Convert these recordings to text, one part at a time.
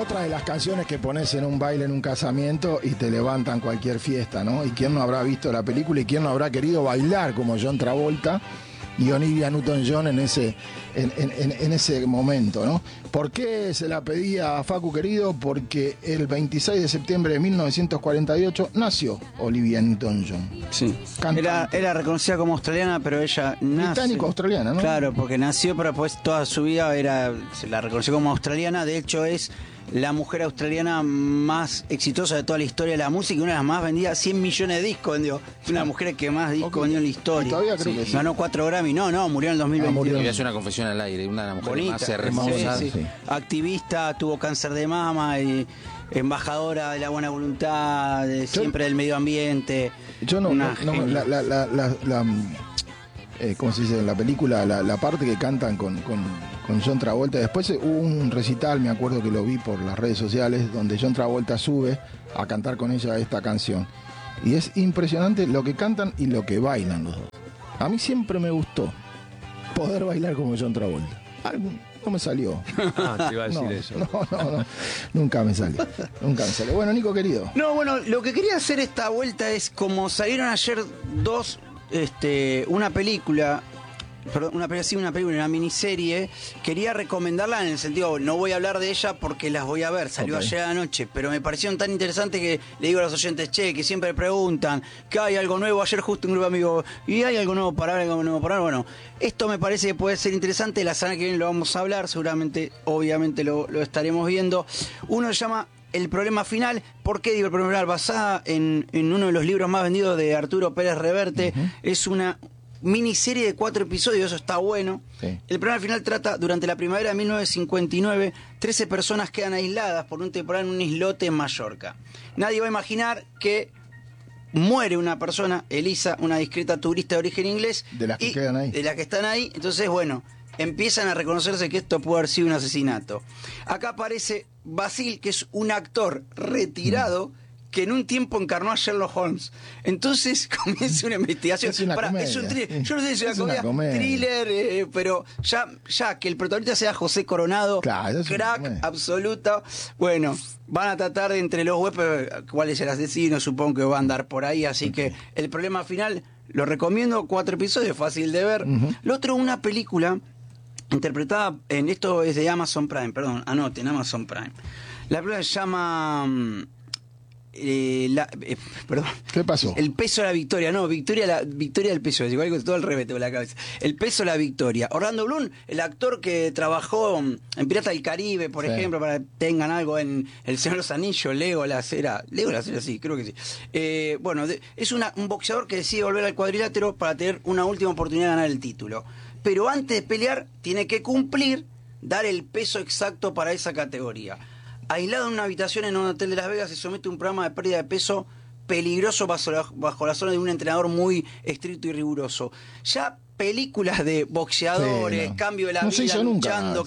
otra de las canciones que pones en un baile, en un casamiento y te levantan cualquier fiesta, ¿no? Y quién no habrá visto la película y quién no habrá querido bailar como John Travolta y Olivia Newton-John en ese momento, ¿no? ¿Por qué se la pedía a Facu querido? Porque el 26 de septiembre de 1948 nació Olivia Newton-John. Sí. Era reconocida como australiana, pero ella nace... Británico-australiana, ¿no? Claro, porque nació, pero después toda su vida se la reconoció como australiana. De hecho, es la mujer australiana más exitosa de toda la historia de la música y una de las más vendidas, 100 millones de discos vendió. Es una mujer que más discos vendió en la historia. Todavía creo que sí. Ganó 4 Grammy. No, murió en el 2021. Voy a hacer una confesión al aire. Una de las mujeres más hermosas. Sí. Activista, tuvo cáncer de mama y embajadora de la buena voluntad, siempre del medio ambiente. Yo no ¿cómo se dice? En la película, la parte que cantan con John Travolta. Después hubo un recital, me acuerdo que lo vi por las redes sociales, donde John Travolta sube a cantar con ella esta canción. Y es impresionante lo que cantan y lo que bailan los dos. A mí siempre me gustó poder bailar como John Travolta. No me salió. Te iba a decir eso. No. Nunca me salió. Bueno, Nico querido. Lo que quería hacer esta vuelta es, como salieron ayer una película, una miniserie, quería recomendarla en el sentido, no voy a hablar de ella porque las voy a ver, salió ayer anoche, pero me parecieron tan interesantes que le digo a los oyentes, que siempre preguntan, que hay algo nuevo, ayer justo un grupo de amigos, y hay algo nuevo para ver, bueno, esto me parece que puede ser interesante, la semana que viene lo vamos a hablar, seguramente, obviamente lo estaremos viendo. Uno se llama El Problema Final. ¿Por qué digo El Problema Final? Basada en uno de los libros más vendidos de Arturo Pérez Reverte. Es una miniserie de 4 episodios, eso está bueno. Sí. El Problema Final trata, durante la primavera de 1959, 13 personas quedan aisladas por un temporal en un islote en Mallorca. Nadie va a imaginar que muere una persona, Elisa, una discreta turista de origen inglés. De las que quedan ahí. De las que están ahí. Entonces, empiezan a reconocerse que esto puede haber sido un asesinato. Acá aparece Basil, que es un actor retirado que en un tiempo encarnó a Sherlock Holmes. Entonces comienza una investigación. Es una comedia. Es un thriller. Yo no sé si es una comedia, thriller, pero ya que el protagonista sea José Coronado, claro, crack absoluto. Bueno, van a tratar de entre los web cuál es el asesino, supongo que va a andar por ahí, así que El Problema Final lo recomiendo, 4 episodios, fácil de ver. Lo otro, una película interpretada esto es de Amazon Prime, anoten, Amazon Prime. La película se llama ¿Qué pasó? El peso de la victoria, victoria del peso, es igual que todo al revés tengo la cabeza. El peso de la victoria. Orlando Bloom, el actor que trabajó en Pirata del Caribe, por ejemplo, para que tengan algo en El Señor de los Anillos, Legolas era, sí, creo que sí. Es un boxeador que decide volver al cuadrilátero para tener una última oportunidad de ganar el título. Pero antes de pelear, tiene que dar el peso exacto para esa categoría. Aislado en una habitación en un hotel de Las Vegas, se somete a un programa de pérdida de peso peligroso bajo la zona de un entrenador muy estricto y riguroso. Ya películas de boxeadores, cambio de la vida, luchando,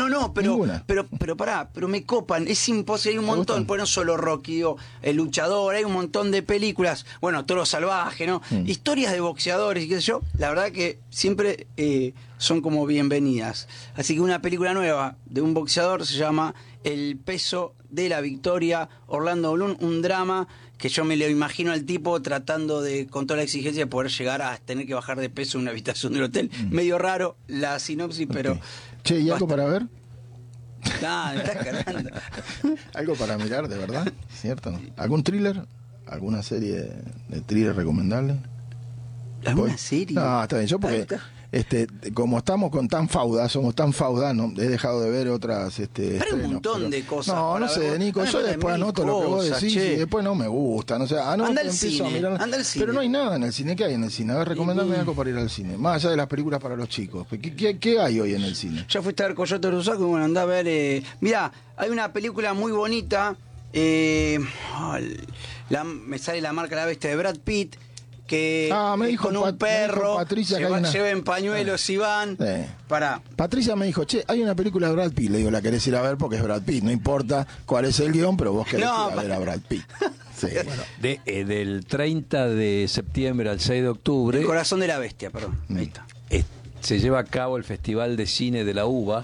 pero me copan, es imposible, hay un montón, pues no solo Rocky, El Luchador, hay un montón de películas, Toro Salvaje, ¿no? Historias de boxeadores y qué sé yo, la verdad que siempre son como bienvenidas. Así que una película nueva de un boxeador se llama El Peso de la Victoria, Orlando Bloom, un drama que yo me lo imagino al tipo tratando de, con toda la exigencia, de poder llegar a tener que bajar de peso en una habitación del hotel. Medio raro la sinopsis, pero... Che, ¿y algo para ver? Me estás cargando. Algo para mirar, de verdad, ¿cierto? ¿Algún thriller? ¿Alguna serie de thriller recomendable? ¿Alguna serie? No, está bien, yo porque... como somos tan faudas, ¿no? He dejado de ver otras Pero hay un montón de cosas. No sé, Nico, yo después anoto lo que vos decís y después no me gusta. O sea, anda al cine. Pero no hay nada en el cine. ¿Qué hay en el cine? A ver, recomendame algo para ir al cine. Más allá de las películas para los chicos. ¿Qué hay hoy en el cine? Ya fuiste a ver Coyote Rusaco y andá a ver... Mirá, hay una película muy bonita. Me sale la marca La Bestia de Brad Pitt. Que me dijo con un perro Patricia lleven pañuelos y van Patricia me dijo, che, hay una película de Brad Pitt. Le digo, la querés ir a ver porque es Brad Pitt, no importa cuál es el guión, pero vos querés ir a ver a Brad Pitt. Sí. Del 30 de septiembre al 6 de octubre El Corazón de la Bestia, perdón. Ahí está. Se lleva a cabo el Festival de Cine de la Uva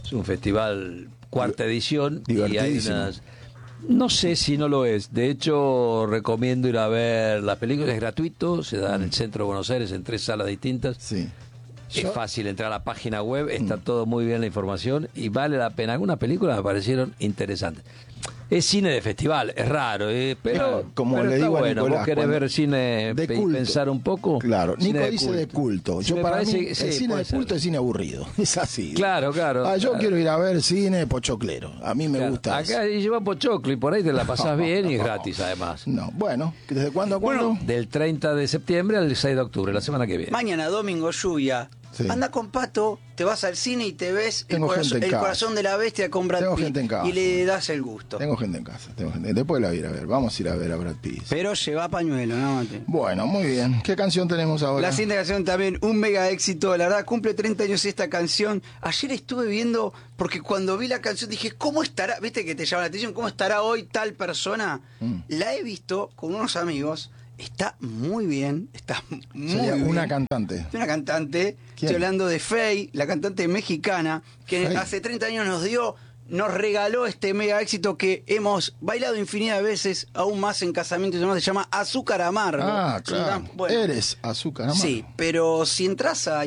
Es un festival cuarta edición y hay Divertidísimo. unas... No sé si no lo es. De hecho, recomiendo ir a ver las películas. Es gratuito, se da en el centro de Buenos Aires en 3 salas distintas. Sí. Es fácil entrar a la página web, está todo muy bien la información y vale la pena. Algunas películas me parecieron interesantes. Es cine de festival, es raro, pero, como pero le está digo a bueno. Nicolás, ¿Vos querés cuando- ver cine de y culto. pensar un poco? Claro, Cine Nico dice de culto. Sí, Yo me para parece mí, que sí, el cine puede de ser. culto es cine aburrido. Es así. Claro, claro. Yo claro. quiero ir a ver cine pochoclero. A mí me Claro. gusta Acá eso. llevan pochoclo y por ahí te la pasás bien y es gratis además. No, bueno, ¿desde cuándo a cuándo? Del 30 de septiembre al 6 de octubre, la semana que viene. Mañana, domingo, lluvia. Sí. Anda con Pato, te vas al cine y te ves Tengo gente en el casa. corazón de la bestia con Brad Tengo Pitt. gente en casa. Y le das el gusto. Tengo gente en casa. Después la voy a ir a ver. Vamos a ir a ver a Brad Pitt. Pero lleva pañuelo, ¿no, Mate? Bueno, muy bien. ¿Qué canción tenemos ahora? La siguiente canción también, un mega éxito, la verdad, cumple 30 años esta canción. Ayer estuve viendo, porque cuando vi la canción dije, ¿cómo estará? ¿Viste que te llama la atención? ¿Cómo estará hoy tal persona? La he visto con unos amigos, está muy bien, está muy Sería bien. una cantante. Una cantante, ¿Quién? estoy hablando de Faye, la cantante mexicana, que Faye. hace 30 años nos regaló este mega éxito que hemos bailado infinidad de veces, aún más en casamientos y demás, se llama Azúcar Amargo. Ah, Es un claro. bueno, Eres azúcar amargo. sí, pero si entras a